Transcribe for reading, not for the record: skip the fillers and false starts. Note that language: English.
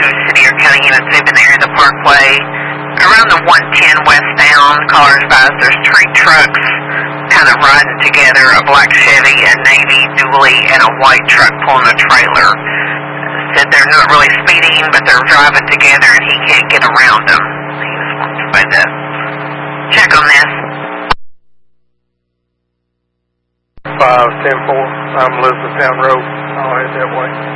Coast City are kind of, they've been there in the Parkway. Around the 110 westbound, Colorado Spies, there's 3 trucks kind of riding together, a black Chevy, a navy dually, and a white truck pulling a trailer. Said they're not really speeding, but they're driving together and he can't get around them. He just wants somebody to check on this. 510-4, I'm Elizabethtown Road. I'll head that way.